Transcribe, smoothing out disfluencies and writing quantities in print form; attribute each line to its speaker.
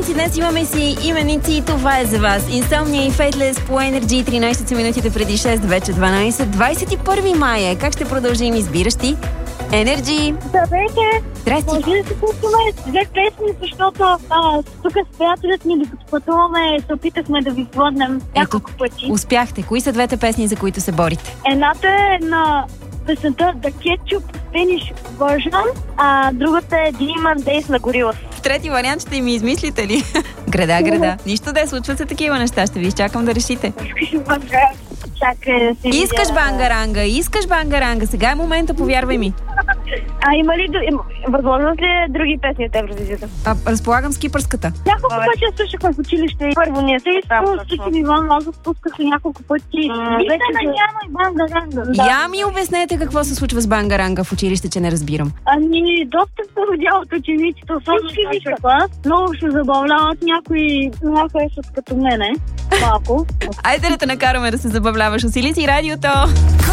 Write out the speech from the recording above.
Speaker 1: Любимци, днес имаме си именици и това е за вас. Insomnia и Fateless по Energy, 13 са минутите преди 6, вече 12. 21 май. Как ще продължим? Избираш ти? Energy.
Speaker 2: Здравейте!
Speaker 1: Здрасти.
Speaker 2: Може ли да се пускаме две песни, защото тук с приятелят ми, докато пътуваме, се опитахме да ви звъднем няколко пъти.
Speaker 1: Успяхте. Кои са двете песни, за които се борите?
Speaker 2: Едната е на песента The Ketchup Spanish Version, а другата е Demon Days на Gorillaz.
Speaker 1: В трети вариант ще ми измислите ли? Града. Нищо да случват се такива неща. Ще ви изчакам да решите. Искаш бангаранга. Сега е момента, повярвай ми.
Speaker 2: Има ли възможност ли други песни от Евровизията?
Speaker 1: Разполагам с кипърската.
Speaker 2: Няколко пъти я слушахме в училище. Първо ние се изпускахме Иван Лазов, спускаха няколко пъти. Вижте на Яма и бангаранга.
Speaker 1: Я ми обяснете какво се случва с бангаранга в училище, че не разбирам.
Speaker 2: Доста се видя от учениците, всички клас. Много се забавляват, някои са като мене. Малко.
Speaker 1: Айде да те накараме да се забавляваш. Усили си радиото!